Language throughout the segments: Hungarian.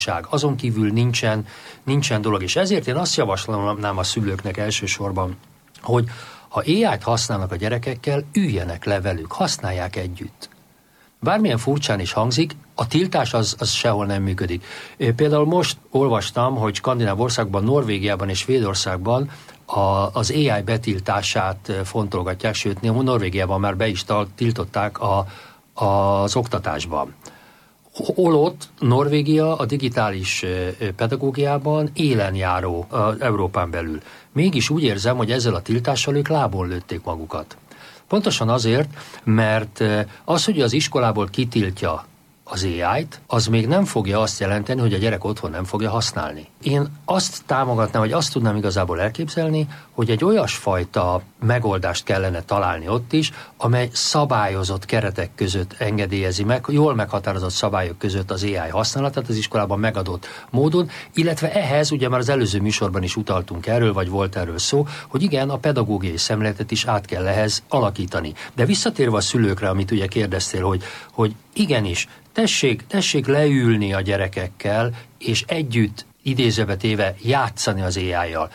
Azon kívül nincsen dolog, és ezért én azt javaslom a szülőknek elsősorban, hogy ha AI-t használnak a gyerekekkel, üljenek le velük, használják együtt. Bármilyen furcsán is hangzik, a tiltás az sehol nem működik. Például most olvastam, hogy Skandináv országban, Norvégiában és Svédországban az AI betiltását fontolgatják, sőt, Norvégiában már be is tiltották az oktatásban. Holott Norvégia a digitális pedagógiában élen járó Európán belül. Mégis úgy érzem, hogy ezzel a tiltással ők lábon lőtték magukat. Pontosan azért, mert az, hogy az iskolából kitiltja az AI-t, az még nem fogja azt jelenteni, hogy a gyerek otthon nem fogja használni. Én azt támogatnám, vagy azt tudnám igazából elképzelni, hogy egy olyasfajta megoldást kellene találni ott is, amely szabályozott keretek között engedélyezi meg, jól meghatározott szabályok között az AI használatát az iskolában megadott módon, illetve ehhez, ugye már az előző műsorban is utaltunk erről, vagy volt erről szó, hogy igen, a pedagógiai szemléletet is át kell ehhez alakítani. De visszatérve a szülőkre, amit ugye kérdeztél, hogy igenis, tessék leülni a gyerekekkel, és együtt idézőbe téve játszani az AI-jal.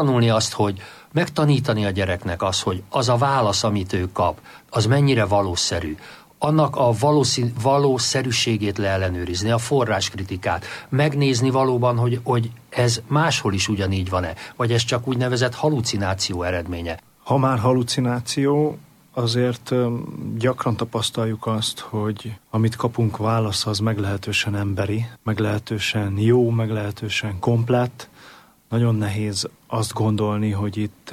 Megtanítani a gyereknek azt, hogy az a válasz, amit ő kap, az mennyire valószerű. Annak a valószerűségét leellenőrizni, a forráskritikát, megnézni valóban, hogy ez máshol is ugyanígy van-e, vagy ez csak úgynevezett halucináció eredménye. Ha már halucináció, azért gyakran tapasztaljuk azt, hogy amit kapunk válasz, az meglehetősen emberi, meglehetősen jó, meglehetősen komplett. Nagyon nehéz azt gondolni, hogy itt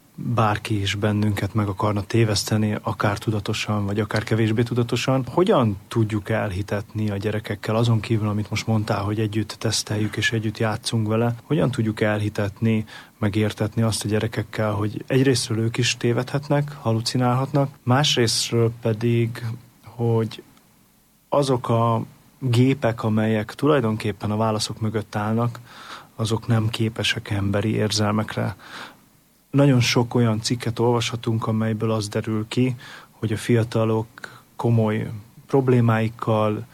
bárki is bennünket meg akarna téveszteni, akár tudatosan, vagy akár kevésbé tudatosan. Hogyan tudjuk elhitetni a gyerekekkel, azon kívül, amit most mondtál, hogy együtt teszteljük és együtt játszunk vele, hogyan tudjuk elhitetni, megértetni azt a gyerekekkel, hogy egyrésztről ők is tévedhetnek, halucinálhatnak, másrésztről pedig, hogy azok a gépek, amelyek tulajdonképpen a válaszok mögött állnak, azok nem képesek emberi érzelmekre. Nagyon sok olyan cikket olvashatunk, amelyből az derül ki, hogy a fiatalok komoly problémáikkal,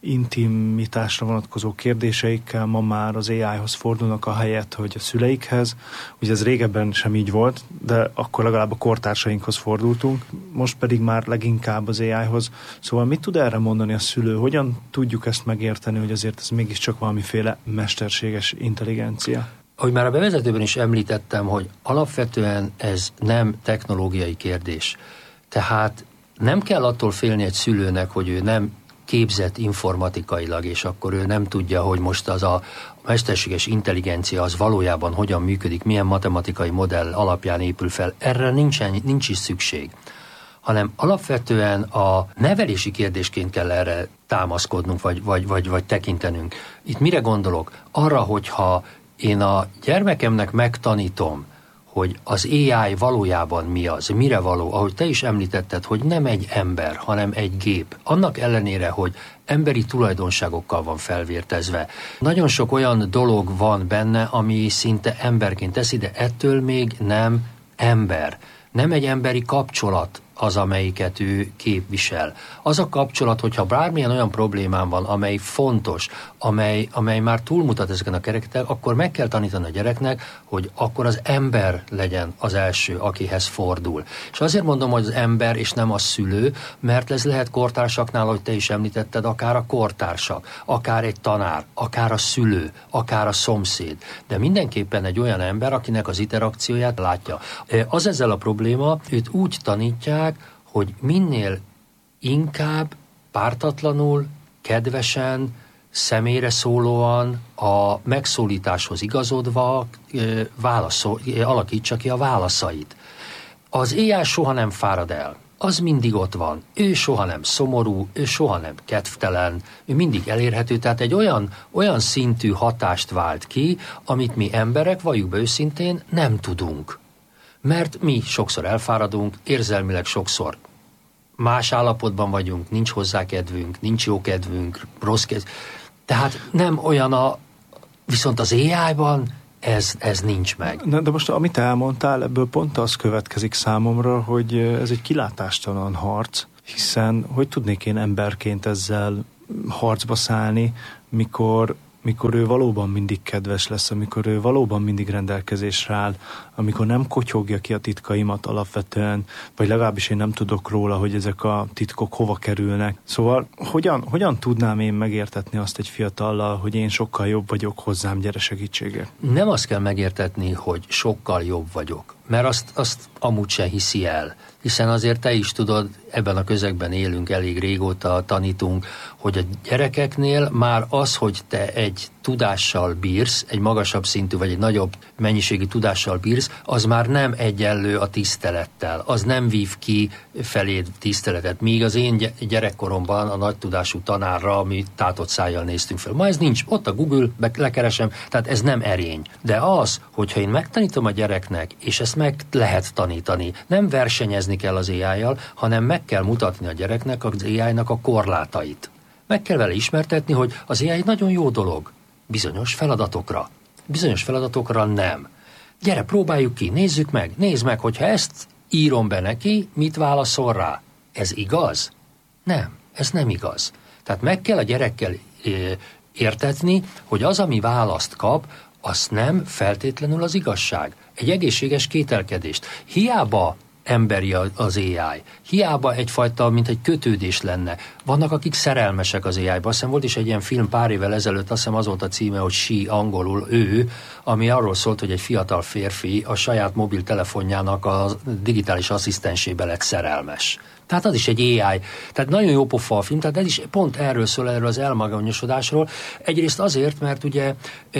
intimitásra vonatkozó kérdéseikkel ma már az AI-hoz fordulnak a helyet, hogy a szüleikhez. Ugye ez régebben sem így volt, de akkor legalább a kortársainkhoz fordultunk, most pedig már leginkább az AI-hoz. Szóval mit tud erre mondani a szülő? Hogyan tudjuk ezt megérteni, hogy azért ez mégiscsak valamiféle mesterséges intelligencia? Ahogy már a bevezetőben is említettem, hogy alapvetően ez nem technológiai kérdés. Tehát nem kell attól félni egy szülőnek, hogy ő nem képzett informatikailag, és akkor ő nem tudja, hogy most az a mesterséges intelligencia az valójában hogyan működik, milyen matematikai modell alapján épül fel. Erre nincs is szükség. Hanem alapvetően a nevelési kérdésként kell erre támaszkodnunk, vagy tekintenünk. Itt mire gondolok? Arra, hogyha én a gyermekemnek megtanítom, hogy az AI valójában mi az, mire való, ahogy te is említetted, hogy nem egy ember, hanem egy gép. Annak ellenére, hogy emberi tulajdonságokkal van felvértezve. Nagyon sok olyan dolog van benne, ami szinte emberként teszi, de ettől még nem ember. Nem egy emberi kapcsolat az, amelyiket ő képvisel. Az a kapcsolat, hogyha bármilyen olyan problémám van, amely fontos, amely már túlmutat ezeken a kerekeken, akkor meg kell tanítani a gyereknek, hogy akkor az ember legyen az első, akihez fordul. És azért mondom, hogy az ember és nem a szülő, mert ez lehet kortársaknál, ahogy te is említetted, akár a kortársak, akár egy tanár, akár a szülő, akár a szomszéd. De mindenképpen egy olyan ember, akinek az interakcióját látja. Az ezzel a probléma, őt úgy tanítják, hogy minél inkább pártatlanul, kedvesen, személyre szólóan, a megszólításhoz igazodva alakítsa ki a válaszait. Az AI soha nem fárad el. Az mindig ott van. Ő soha nem szomorú, ő soha nem kedvtelen, ő mindig elérhető, tehát egy olyan szintű hatást vált ki, amit mi emberek, valljuk be őszintén, nem tudunk. Mert mi sokszor elfáradunk, érzelmileg sokszor más állapotban vagyunk, nincs hozzá kedvünk, nincs jó kedvünk, rossz kedvünk. Tehát nem olyan viszont az AI-ban ez nincs meg. De most, amit elmondtál, ebből pont az következik számomra, hogy ez egy kilátástalan harc, hiszen hogy tudnék én emberként ezzel harcba szállni, mikor mikor ő valóban mindig kedves lesz, amikor ő valóban mindig rendelkezésre áll, amikor nem kotyogja ki a titkaimat alapvetően, vagy legalábbis én nem tudok róla, hogy ezek a titkok hova kerülnek. Szóval hogyan tudnám én megértetni azt egy fiatallal, hogy én sokkal jobb vagyok, hozzám gyere segítségért? Nem azt kell megértetni, hogy sokkal jobb vagyok, mert azt amúgy se hiszi el. Hiszen azért te is tudod, ebben a közegben élünk elég régóta, tanítunk, hogy a gyerekeknél már az, hogy te egy tudással bírsz, egy magasabb szintű vagy egy nagyobb mennyiségű tudással bírsz, az már nem egyenlő a tisztelettel. Az nem vív ki feléd tiszteletet. Míg az én gyerekkoromban a nagy tudású tanárra, ami tátott szájjal néztünk fel. Ma ez nincs. Ott a Google, lekeresem, tehát ez nem erény. De az, hogyha én megtanítom a gyereknek, és ezt meg lehet tanítani, nem versenyezni kell az AI-jal, hanem meg kell mutatni a gyereknek az AI-nak a korlátait. Meg kell vele ismertetni, hogy az AI nagyon jó dolog. Bizonyos feladatokra. Bizonyos feladatokra nem. Gyere, próbáljuk ki, nézzük meg. Nézd meg, hogyha ezt írom be neki, mit válaszol rá. Ez igaz? Nem, ez nem igaz. Tehát meg kell a gyerekkel értetni, hogy az, ami választ kap, az nem feltétlenül az igazság. Egy egészséges kételkedést. Hiába emberi az AI. Hiába egyfajta, mint egy kötődés lenne. Vannak, akik szerelmesek az AI-ba. Azt hiszem volt is egy ilyen film pár évvel ezelőtt, azt hiszem az volt a címe, hogy She, angolul ő, ami arról szólt, hogy egy fiatal férfi a saját mobiltelefonjának a digitális asszisztensébe lett szerelmes. Tehát az is egy AI. Tehát nagyon jó pofa a film, tehát ez is pont erről szól, erről az elmagányosodásról. Egyrészt azért, mert ugye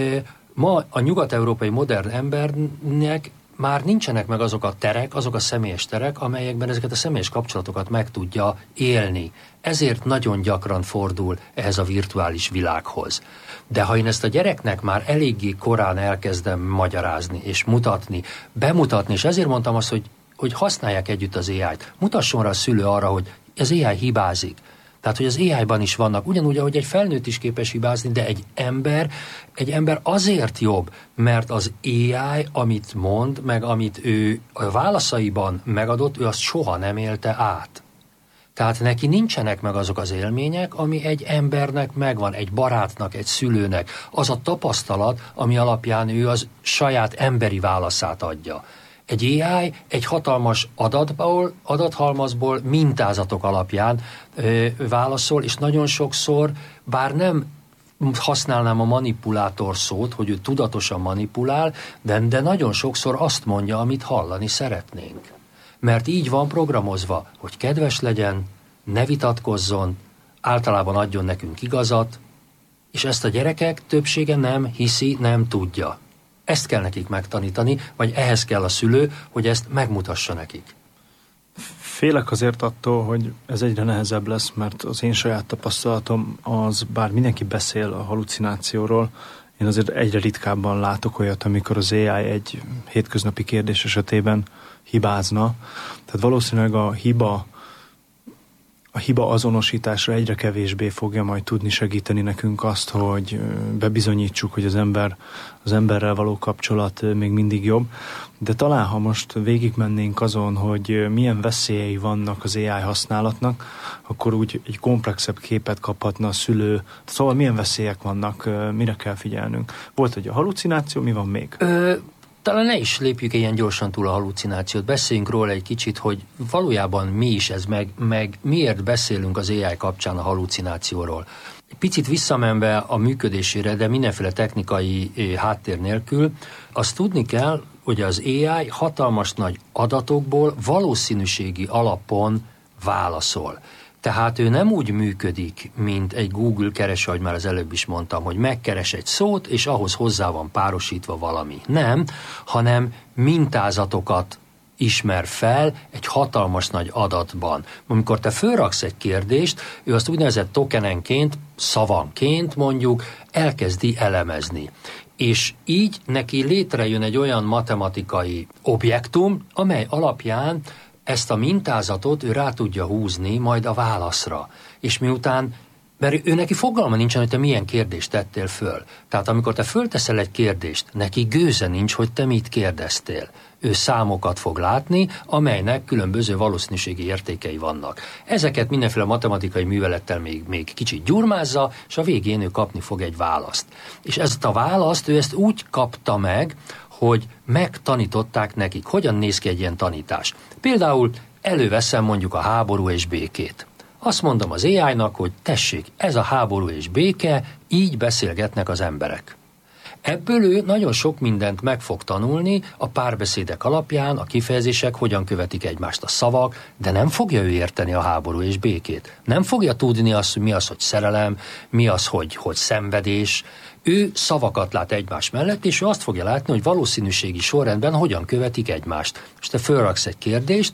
ma a nyugat-európai modern embernek már nincsenek meg azok a terek, azok a személyes terek, amelyekben ezeket a személyes kapcsolatokat meg tudja élni. Ezért nagyon gyakran fordul ehhez a virtuális világhoz. De ha én ezt a gyereknek már eléggé korán elkezdem magyarázni és mutatni, bemutatni, és ezért mondtam azt, hogy használják együtt az AI-t. Mutasson rá a szülő arra, hogy az AI hibázik. Tehát, hogy az AI-ban is vannak, ugyanúgy, ahogy egy felnőtt is képes hibázni, de egy ember azért jobb, mert az AI, amit mond, meg amit ő a válaszaiban megadott, ő azt soha nem élte át. Tehát neki nincsenek meg azok az élmények, ami egy embernek megvan, egy barátnak, egy szülőnek. Az a tapasztalat, ami alapján ő az saját emberi válaszát adja. Egy AI egy hatalmas adathalmazból mintázatok alapján válaszol, és nagyon sokszor, bár nem használnám a manipulátor szót, hogy ő tudatosan manipulál, de nagyon sokszor azt mondja, amit hallani szeretnénk. Mert így van programozva, hogy kedves legyen, ne vitatkozzon, általában adjon nekünk igazat, és ezt a gyerekek többsége nem hiszi, nem tudja. Ezt kell nekik megtanítani, vagy ehhez kell a szülő, hogy ezt megmutassa nekik. Félek azért attól, hogy ez egyre nehezebb lesz, mert az én saját tapasztalatom az, bár mindenki beszél a halucinációról, én azért egyre ritkábban látok olyat, amikor az AI egy hétköznapi kérdés esetében hibázna. Tehát valószínűleg a hiba azonosításra egyre kevésbé fogja majd tudni segíteni nekünk azt, hogy bebizonyítsuk, hogy az emberrel való kapcsolat még mindig jobb. De talán, ha most végigmennénk azon, hogy milyen veszélyei vannak az AI használatnak, akkor úgy egy komplexebb képet kaphatna a szülő. Szóval milyen veszélyek vannak, mire kell figyelnünk? Volt, hogy a halucináció, mi van még? Talán ne is lépjük ilyen gyorsan túl a halucinációt. Beszéljünk róla egy kicsit, hogy valójában mi is ez, meg miért beszélünk az AI kapcsán a halucinációról. Picit visszamenve a működésére, de mindenféle technikai háttér nélkül, azt tudni kell, hogy az AI hatalmas nagy adatokból valószínűségi alapon válaszol. Tehát ő nem úgy működik, mint egy Google kereső, ahogy már az előbb is mondtam, hogy megkeres egy szót, és ahhoz hozzá van párosítva valami. Nem, hanem mintázatokat ismer fel egy hatalmas nagy adatban. Amikor te fölraksz egy kérdést, ő azt úgynevezett tokenenként, szavanként mondjuk elkezdi elemezni. És így neki létrejön egy olyan matematikai objektum, amely alapján ezt a mintázatot ő rá tudja húzni majd a válaszra. És miután Mert ő neki fogalma nincsen, hogy te milyen kérdést tettél föl. Tehát amikor te fölteszel egy kérdést, neki gőze nincs, hogy te mit kérdeztél. Ő számokat fog látni, amelynek különböző valószínűségi értékei vannak. Ezeket mindenféle matematikai művelettel még kicsit gyurmázza, és a végén ő kapni fog egy választ. És ezt a választ ő ezt úgy kapta meg, hogy megtanították nekik. Hogyan néz ki egy ilyen tanítás? Például előveszem mondjuk a háború és békét. Azt mondom az AI-nak, hogy tessék, ez a háború és béke, így beszélgetnek az emberek. Ebből ő nagyon sok mindent meg fog tanulni a párbeszédek alapján, a kifejezések hogyan követik egymást, a szavak, de nem fogja ő érteni a háború és békét. Nem fogja tudni azt, hogy mi az, hogy szerelem, mi az, hogy szenvedés. Ő szavakat lát egymás mellett, és ő azt fogja látni, hogy valószínűségi sorrendben hogyan követik egymást. És te fölraksz egy kérdést,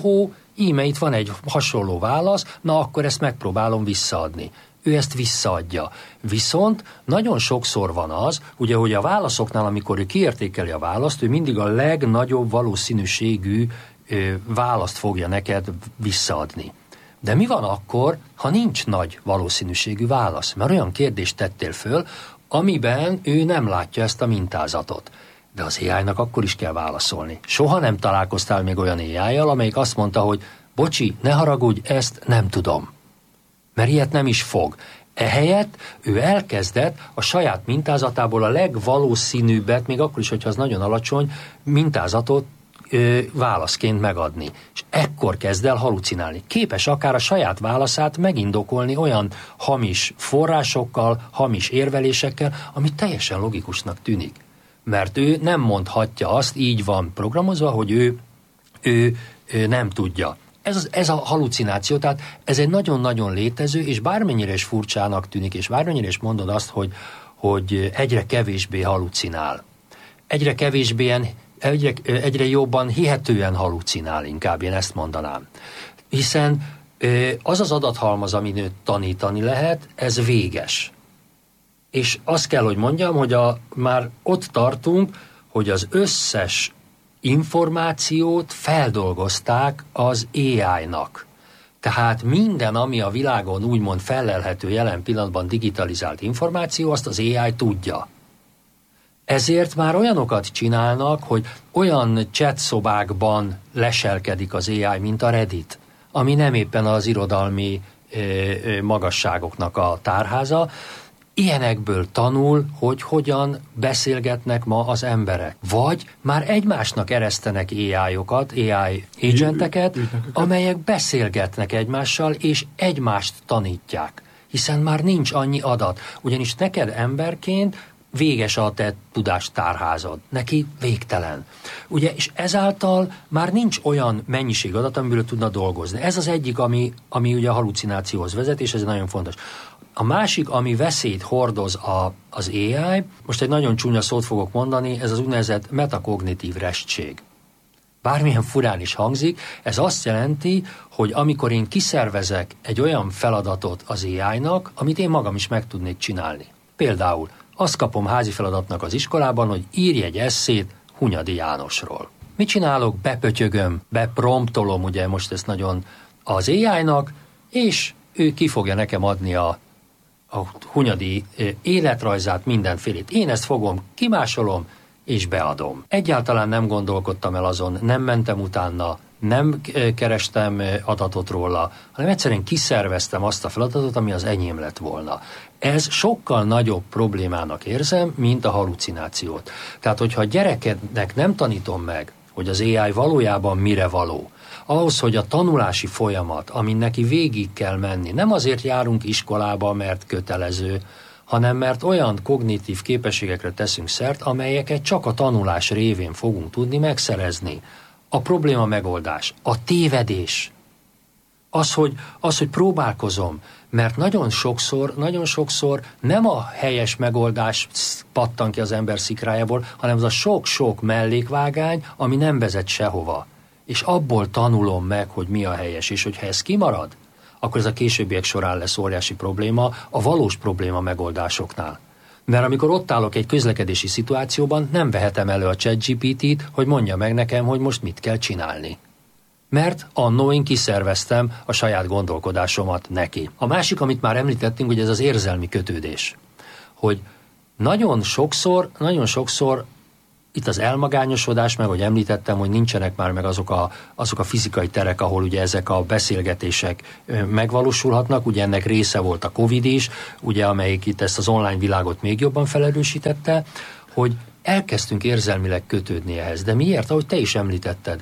íme itt van egy hasonló válasz, na akkor ezt megpróbálom visszaadni. Ő ezt visszaadja. Viszont nagyon sokszor van az, ugye, hogy a válaszoknál, amikor ő kiértékeli a választ, ő mindig a legnagyobb valószínűségű választ fogja neked visszaadni. De mi van akkor, ha nincs nagy valószínűségű válasz? Mert olyan kérdést tettél föl, amiben ő nem látja ezt a mintázatot. De az AI-nak akkor is kell válaszolni. Soha nem találkoztál még olyan AI-jal, amelyik azt mondta, hogy bocsi, ne haragudj, ezt nem tudom. Mert ilyet nem is fog. Ehelyett ő elkezdett a saját mintázatából a legvalószínűbbet, még akkor is, hogyha az nagyon alacsony, mintázatot válaszként megadni. És ekkor kezd el halucinálni. Képes akár a saját válaszát megindokolni olyan hamis forrásokkal, hamis érvelésekkel, ami teljesen logikusnak tűnik. Mert ő nem mondhatja azt, így van programozva, hogy ő nem tudja. Ez a halucináció, tehát ez egy nagyon-nagyon létező, és bármennyire is furcsának tűnik, és bármennyire is mondod azt, hogy egyre kevésbé halucinál. Egyre jobban hihetően halucinál, inkább én ezt mondanám. Hiszen az az adathalmaz, amin őt tanítani lehet, ez véges. És azt kell, hogy mondjam, hogy már ott tartunk, hogy az összes információt feldolgozták az AI-nak. Tehát minden, ami a világon úgymond fellelhető jelen pillanatban digitalizált információ, azt az AI tudja. Ezért már olyanokat csinálnak, hogy olyan chat szobákban leselkedik az AI, mint a Reddit, ami nem éppen az irodalmi magasságoknak a tárháza. Ilyenekből tanul, hogy hogyan beszélgetnek ma az emberek. Vagy már egymásnak eresztenek AI-okat, AI agenteket, amelyek beszélgetnek egymással, és egymást tanítják. Hiszen már nincs annyi adat. Ugyanis neked emberként véges a te tudástárházad. Neki végtelen. Ugye, és ezáltal már nincs olyan mennyiség adat, amiből tudna dolgozni. Ez az egyik, ami ugye a halucinációhoz vezet, és ez nagyon fontos. A másik, ami veszélyt hordoz az AI, most egy nagyon csúnya szót fogok mondani, ez az úgynevezett metakognitív restség. Bármilyen furán is hangzik, ez azt jelenti, hogy amikor én kiszervezek egy olyan feladatot az AI-nak, amit én magam is meg tudnék csinálni. Például azt kapom házi feladatnak az iskolában, hogy írj egy esszét Hunyadi Jánosról. Mit csinálok? Bepötyögöm, bepromptolom, ugye most ezt nagyon az AI-nak, és ő ki fogja nekem adni a Hunyadi életrajzát, mindenfélét. Én ezt fogom, kimásolom, és beadom. Egyáltalán nem gondolkodtam el azon, nem mentem utána, nem kerestem adatot róla, hanem egyszerűen kiszerveztem azt a feladatot, ami az enyém lett volna. Ez sokkal nagyobb problémának érzem, mint a halucinációt. Tehát, hogyha a gyerekednek nem tanítom meg, hogy az AI valójában mire való, ahhoz, hogy a tanulási folyamat, amin neki végig kell menni, nem azért járunk iskolába, mert kötelező, hanem mert olyan kognitív képességekre teszünk szert, amelyeket csak a tanulás révén fogunk tudni megszerezni. A probléma megoldás, a tévedés, az, hogy próbálkozom, mert nagyon sokszor nem a helyes megoldás pattan ki az ember szikrájából, hanem az a sok-sok mellékvágány, ami nem vezet sehova. És abból tanulom meg, hogy mi a helyes, és hogyha ez kimarad, akkor ez a későbbiek során lesz óriási probléma a valós probléma megoldásoknál. Mert amikor ott állok egy közlekedési szituációban, nem vehetem elő a ChatGPT-t, hogy mondja meg nekem, hogy most mit kell csinálni. mert annó én kiszerveztem a saját gondolkodásomat neki. A másik, amit már említettünk, hogy ez az érzelmi kötődés. Hogy nagyon sokszor itt az elmagányosodás, meg ahogy említettem, hogy nincsenek már meg azok a fizikai terek, ahol ugye ezek a beszélgetések megvalósulhatnak, ugye ennek része volt a Covid is, ugye amelyik itt ezt az online világot még jobban felerősítette, hogy elkezdtünk érzelmileg kötődni ehhez. De miért? Ahogy te is említetted,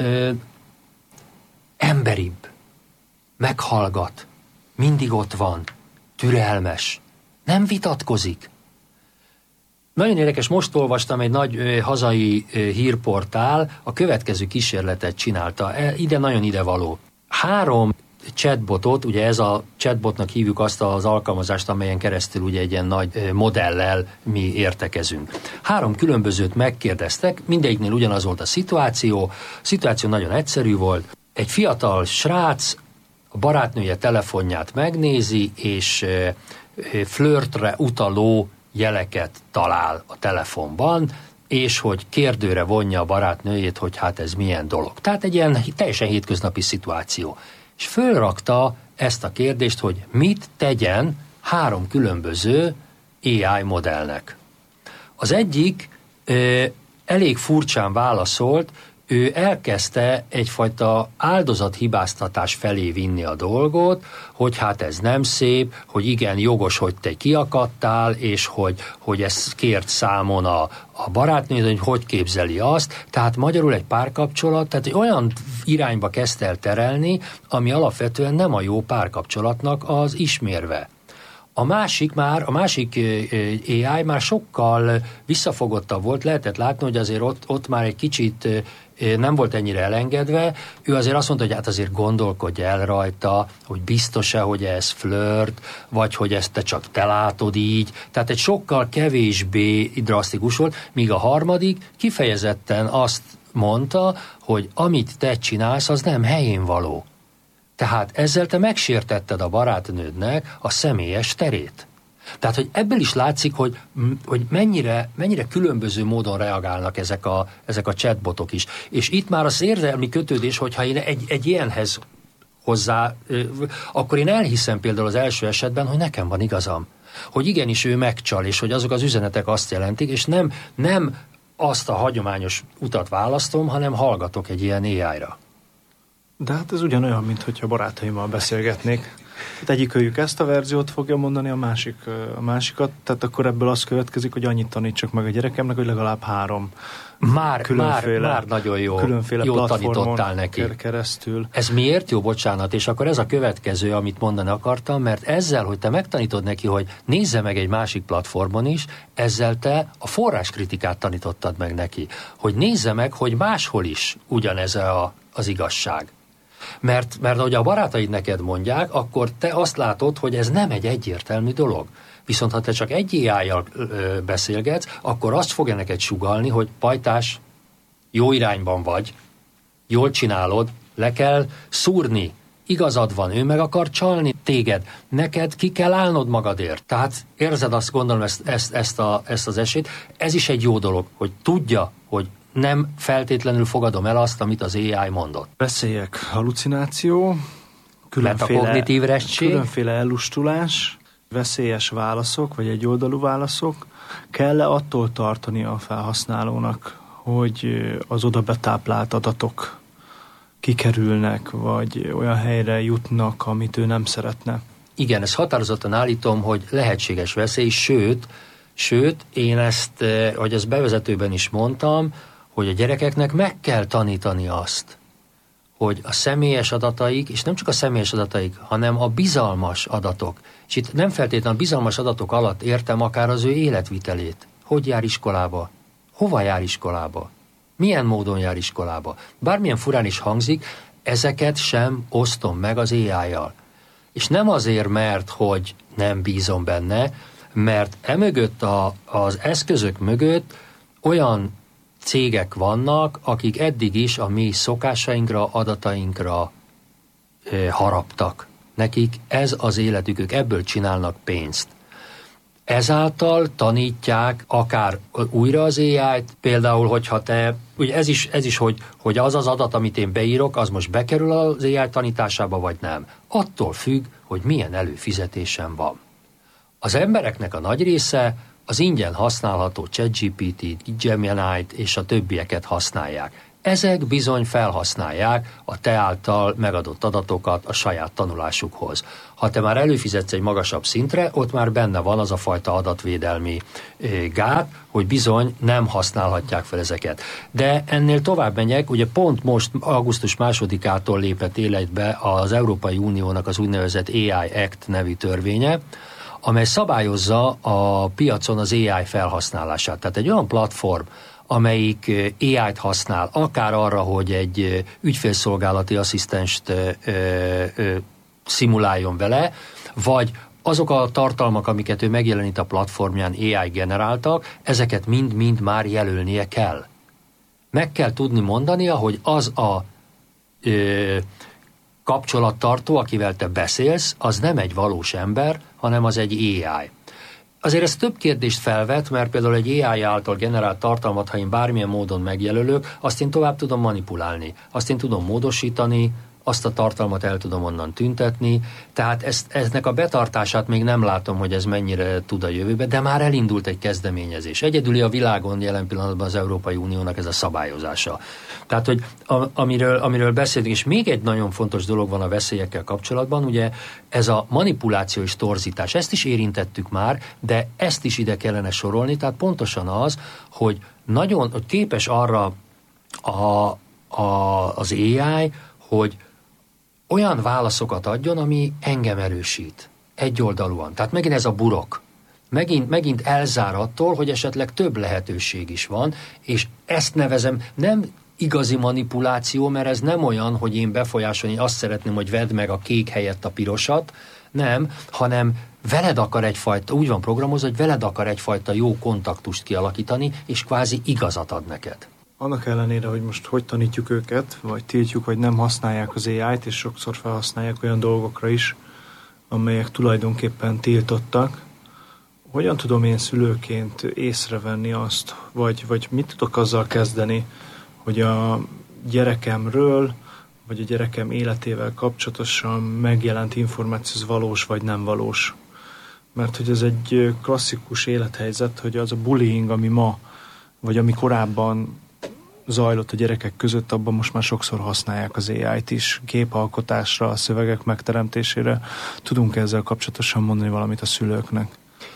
emberibb, meghallgat, mindig ott van, türelmes, nem vitatkozik. Nagyon érdekes, most olvastam, egy nagy hazai hírportál a következő kísérletet csinálta. Ide nagyon idevaló. 3 chatbotot, ugye ez a chatbotnak hívjuk azt az alkalmazást, amelyen keresztül ugye egy ilyen nagy modellel mi értekezünk. 3 különbözőt megkérdeztek, mindegyiknél ugyanaz volt a szituáció. A szituáció nagyon egyszerű volt. Egy fiatal srác a barátnője telefonját megnézi, és flörtre utaló jeleket talál a telefonban, és hogy kérdőre vonja a barátnőjét, hogy hát ez milyen dolog. Tehát egy ilyen teljesen hétköznapi szituáció. És fölrakta ezt a kérdést, hogy mit tegyen 3 különböző AI modellnek. Az egyik elég furcsán válaszolt, ő elkezdte egyfajta áldozathibáztatás felé vinni a dolgot, hogy hát ez nem szép, hogy igen, jogos, hogy te kiakadtál, és hogy ezt kért számon a barátnőd, hogy képzeli azt. Tehát magyarul egy párkapcsolat, tehát egy olyan irányba kezdte el terelni, ami alapvetően nem a jó párkapcsolatnak az ismérve. A másik AI már sokkal visszafogottabb volt, lehetett látni, hogy azért ott már egy kicsit nem volt ennyire elengedve. Ő azért azt mondta, hogy hát azért gondolkodj el rajta, hogy biztos-e, hogy ez flört, vagy hogy ezt te látod így. Tehát egy sokkal kevésbé drasztikus volt, míg a harmadik kifejezetten azt mondta, hogy amit te csinálsz, az nem helyén való. Tehát ezzel te megsértetted a barátnődnek a személyes terét. Tehát, hogy ebből is látszik, hogy mennyire különböző módon reagálnak ezek a chatbotok is. És itt már az érzelmi kötődés, hogyha én egy ilyenhez hozzá, akkor én elhiszem például az első esetben, hogy nekem van igazam. Hogy igenis ő megcsal, és hogy azok az üzenetek azt jelentik, és nem azt a hagyományos utat választom, hanem hallgatok egy ilyen AI-ra. De hát ez ugyanolyan, mint hogyha barátaimmal beszélgetnék. Egyikőjük ezt a verziót fogja mondani, a másikat, tehát akkor ebből az következik, hogy annyit tanítsak meg a gyerekemnek, hogy legalább 3 már nagyon különféle jól tanítottál neki. Keresztül. Ez miért jó, bocsánat, és akkor ez a következő, amit mondani akartam, mert ezzel, hogy te megtanítod neki, hogy nézze meg egy másik platformon is, ezzel te a forráskritikát tanítottad meg neki. Hogy nézze meg, hogy máshol is ugyanez az igazság. Mert ahogy a barátaid neked mondják, akkor te azt látod, hogy ez nem egy egyértelmű dolog. Viszont ha te csak egy AI-jal beszélgetsz, akkor azt fogja neked sugallni, hogy pajtás, jó irányban vagy, jól csinálod, le kell szúrni, igazad van, ő meg akar csalni téged, neked ki kell állnod magadért. Tehát érzed azt, gondolom ezt az esélyt, ez is egy jó dolog, hogy tudja, hogy nem feltétlenül fogadom el azt, amit az AI mondott. Veszélyek, halucináció, különféle ellustulás, veszélyes válaszok, vagy egyoldalú válaszok. Kell-e attól tartani a felhasználónak, hogy az oda betáplált adatok kikerülnek, vagy olyan helyre jutnak, amit ő nem szeretne? Igen, ezt határozottan állítom, hogy lehetséges veszély, sőt, én ezt, hogy ezt bevezetőben is mondtam, hogy a gyerekeknek meg kell tanítani azt, hogy a személyes adataik, és nem csak a személyes adataik, hanem a bizalmas adatok. És itt nem feltétlenül a bizalmas adatok alatt értem akár az ő életvitelét. Hogy jár iskolába? Hova jár iskolába? Milyen módon jár iskolába? Bármilyen furán is hangzik, ezeket sem osztom meg az AI-jal. És nem azért, mert hogy nem bízom benne, mert emögött az eszközök mögött olyan cégek vannak, akik eddig is a mi szokásainkra, adatainkra haraptak. Nekik ez az életük, ők ebből csinálnak pénzt. ezáltal tanítják akár újra az AI-t, például, hogyha ugye ez is hogy az az adat, amit én beírok, az most bekerül az AI tanításába, vagy nem. Attól függ, hogy milyen előfizetésem van. Az embereknek a nagy része az ingyen használható ChatGPT-t, Gemini-t és a többieket használják. Ezek bizony felhasználják a te által megadott adatokat a saját tanulásukhoz. Ha te már előfizetsz egy magasabb szintre, ott már benne van az a fajta adatvédelmi gát, hogy bizony nem használhatják fel ezeket. De ennél tovább megyek, ugye pont most augusztus 2-ától lépett életbe az Európai Uniónak az úgynevezett AI Act nevű törvénye, amely szabályozza a piacon az AI felhasználását. Tehát egy olyan platform, amelyik AI-t használ, akár arra, hogy egy ügyfélszolgálati asszisztenst szimuláljon vele, vagy azok a tartalmak, amiket ő megjelenít a platformján AI generáltak, ezeket mind-mind már jelölnie kell. Meg kell tudni mondania, hogy az a kapcsolattartó, akivel te beszélsz, az nem egy valós ember, hanem az egy AI. Azért ez több kérdést felvet, mert például egy AI által generált tartalmat, ha én bármilyen módon megjelölök, azt én tovább tudom manipulálni, azt én tudom módosítani, azt a tartalmat el tudom onnan tüntetni, tehát eznek a betartását még nem látom, hogy ez mennyire tud a jövőbe, de már elindult egy kezdeményezés. Egyedüli a világon jelen pillanatban az Európai Uniónak ez a szabályozása. Tehát, hogy amiről beszélünk, és még egy nagyon fontos dolog van a veszélyekkel kapcsolatban, ugye ez a manipuláció és torzítás. Ezt is érintettük már, de ezt is ide kellene sorolni, tehát pontosan az, hogy nagyon hogy képes arra az AI, hogy olyan válaszokat adjon, ami engem erősít. Egyoldalúan. Tehát megint ez a burok. Megint elzár attól, hogy esetleg több lehetőség is van, és ezt nevezem nem igazi manipuláció, mert ez nem olyan, hogy én befolyásolni azt szeretném, hogy vedd meg a kék helyett a pirosat, nem, hanem veled akar egyfajta, úgy van programozva, hogy veled akar egyfajta jó kontaktust kialakítani, és kvázi igazat ad neked. Annak ellenére, hogy most hogy tanítjuk őket, vagy tiltjuk, hogy nem használják az AI-t, és sokszor felhasználják olyan dolgokra is, amelyek tulajdonképpen tiltottak, hogyan tudom én szülőként észrevenni azt, vagy mit tudok azzal kezdeni, hogy a gyerekemről, vagy a gyerekem életével kapcsolatosan megjelent információ az valós, vagy nem valós. Mert hogy ez egy klasszikus élethelyzet, hogy az a bullying, ami ma, vagy ami korábban zajlott a gyerekek között, abban most már sokszor használják az AI-t is, képalkotásra, a szövegek megteremtésére. Tudunk ezzel kapcsolatosan mondani valamit a szülőknek?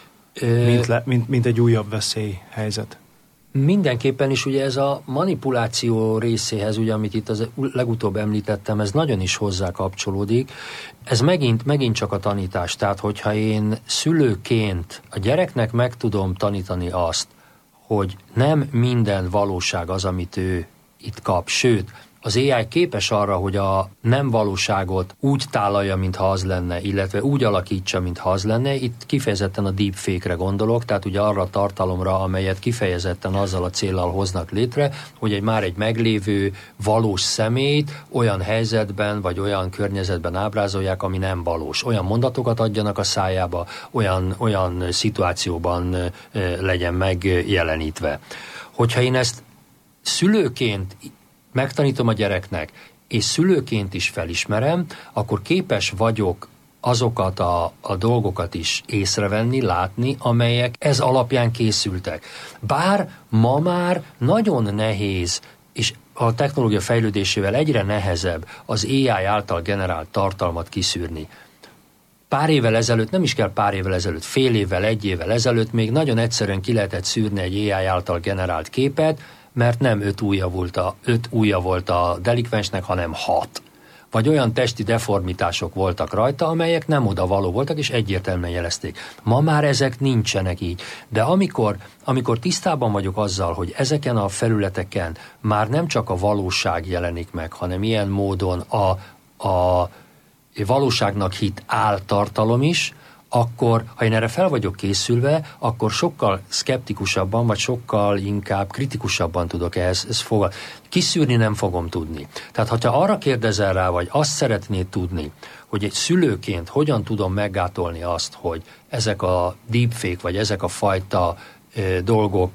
Mint egy újabb veszélyhelyzet. Mindenképpen is ugye ez a manipuláció részéhez, ugye, amit itt az legutóbb említettem, ez nagyon is hozzá kapcsolódik. Ez megint csak a tanítás. Tehát, hogyha én szülőként a gyereknek meg tudom tanítani azt, hogy nem minden valóság az, amit ő itt kap. Sőt, az AI képes arra, hogy a nem valóságot úgy tálalja, mintha az lenne, illetve úgy alakítsa, mintha az lenne. Itt kifejezetten a deepfake-re gondolok, tehát ugye arra a tartalomra, amelyet kifejezetten azzal a céllal hoznak létre, hogy már egy meglévő valós személyt olyan helyzetben, vagy olyan környezetben ábrázolják, ami nem valós. Olyan mondatokat adjanak a szájába, olyan szituációban legyen megjelenítve. Hogyha én ezt szülőként megtanítom a gyereknek, és szülőként is felismerem, akkor képes vagyok azokat a dolgokat is észrevenni, látni, amelyek ez alapján készültek. Bár ma már nagyon nehéz, és a technológia fejlődésével egyre nehezebb az AI által generált tartalmat kiszűrni. Pár évvel ezelőtt, nem is kell pár évvel ezelőtt, fél évvel, egy évvel ezelőtt még nagyon egyszerűen ki lehetett szűrni egy AI által generált képet, mert nem 5 ujja volt a delikvensnek, hanem 6. Vagy olyan testi deformitások voltak rajta, amelyek nem odavaló voltak, és egyértelműen jelezték. Ma már ezek nincsenek így. De amikor tisztában vagyok azzal, hogy ezeken a felületeken már nem csak a valóság jelenik meg, hanem ilyen módon a valóságnak hit áltartalom is, akkor, ha én erre fel vagyok készülve, akkor sokkal szkeptikusabban, vagy sokkal inkább kritikusabban tudok ehhez fogadni. Kiszűrni nem fogom tudni. Tehát, ha arra kérdezel rá, vagy azt szeretnéd tudni, hogy egy szülőként hogyan tudom meggátolni azt, hogy ezek a deepfake, vagy ezek a fajta dolgok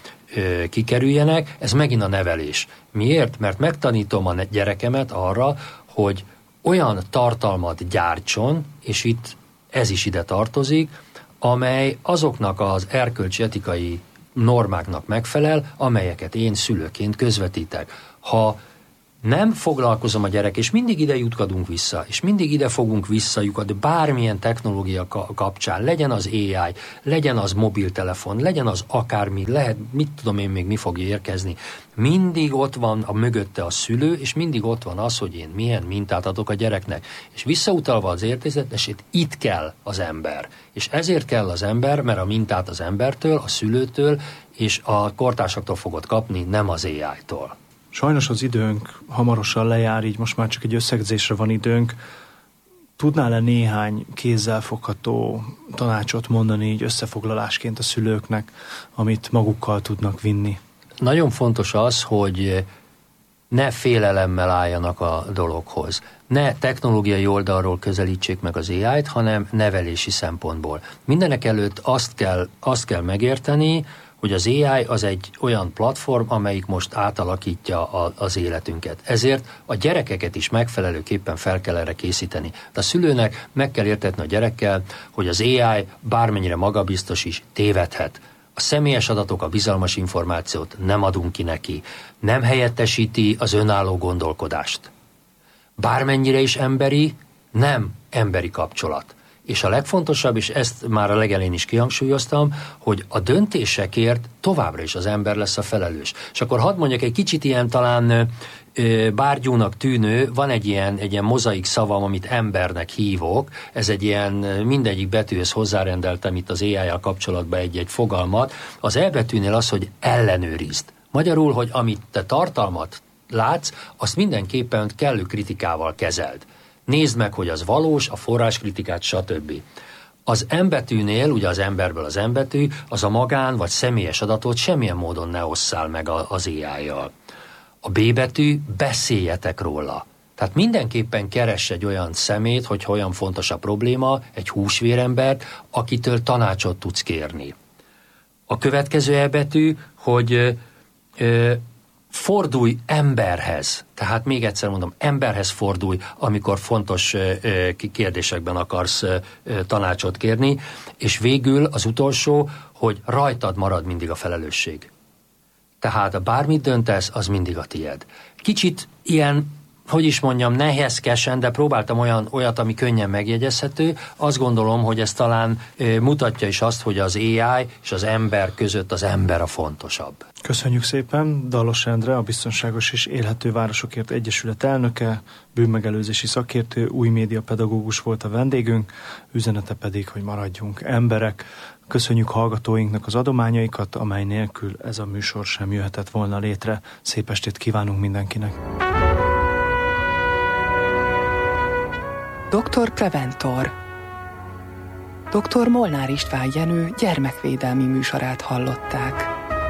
kikerüljenek, ez megint a nevelés. Miért? Mert megtanítom a gyerekemet arra, hogy olyan tartalmat gyártson, és itt ez is ide tartozik, amely azoknak az erkölcsi etikai normáknak megfelel, amelyeket én szülőként közvetítek. Ha nem foglalkozom a gyerek, és mindig ide jutkodunk vissza, és mindig ide fogunk visszajukadni, bármilyen technológia kapcsán, legyen az AI, legyen az mobiltelefon, legyen az akármi, lehet, mit tudom én még mi fog érkezni. Mindig ott van a mögötte a szülő, és mindig ott van az, hogy én milyen mintát adok a gyereknek. És visszautalva az értézetesét, itt kell az ember. És ezért kell az ember, mert a mintát az embertől, a szülőtől, és a kortársaktól fogod kapni, nem az AI-tól. Sajnos az időnk hamarosan lejár, így most már csak egy összegzésre van időnk. Tudnál-e néhány kézzelfogható tanácsot mondani így összefoglalásként a szülőknek, amit magukkal tudnak vinni? Nagyon fontos az, hogy ne félelemmel álljanak a dologhoz. Ne technológiai oldalról közelítsék meg az AI-t, hanem nevelési szempontból. Mindenek előtt azt kell megérteni, hogy az AI az egy olyan platform, amelyik most átalakítja az életünket. Ezért a gyerekeket is megfelelőképpen fel kell erre készíteni. De a szülőnek meg kell értetni a gyerekkel, hogy az AI bármennyire magabiztos is tévedhet. A személyes adatok, a bizalmas információt nem adunk ki neki. Nem helyettesíti az önálló gondolkodást. Bármennyire is emberi, nem emberi kapcsolat. És a legfontosabb, és ezt már a legelején is kihangsúlyoztam, hogy a döntésekért továbbra is az ember lesz a felelős. És akkor hadd mondjak egy kicsit ilyen talán bárgyúnak tűnő, van egy ilyen mozaik szavam, amit embernek hívok, ez egy ilyen, mindegyik betűhöz hozzárendeltem itt az AI-jal kapcsolatban egy fogalmat. Az E betűnél az, hogy ellenőrizd. Magyarul, hogy amit te tartalmat látsz, azt mindenképpen kellő kritikával kezeld. Nézd meg, hogy az valós, a forráskritikát, stb. Az M betűnél, ugye az emberből az M betű, az a magán vagy személyes adatot semmilyen módon ne osszál meg az AI-jal. A B betű, beszéljetek róla. Tehát mindenképpen keress egy olyan szemét, hogy olyan fontos a probléma, egy húsvérembert, akitől tanácsot tudsz kérni. A következő E betű, hogy fordulj emberhez. Tehát még egyszer mondom, emberhez fordulj, amikor fontos kérdésekben akarsz tanácsot kérni, és végül az utolsó, hogy rajtad marad mindig a felelősség. Tehát bármit döntesz, az mindig a tied. Kicsit ilyen, hogy is mondjam, nehézkesen, de próbáltam olyat, ami könnyen megjegyezhető. Azt gondolom, hogy ez talán mutatja is azt, hogy az AI és az ember között az ember a fontosabb. Köszönjük szépen. Dallos Endre, a Biztonságos és Élhető Városokért Egyesület elnöke, bűnmegelőzési szakértő, új média pedagógus volt a vendégünk, üzenete pedig, hogy maradjunk emberek. Köszönjük hallgatóinknak az adományaikat, amely nélkül ez a műsor sem jöhetett volna létre. Szép estét kívánunk mindenkinek! Dr. Preventor. Dr. Molnár István Jenő gyermekvédelmi műsorát hallották.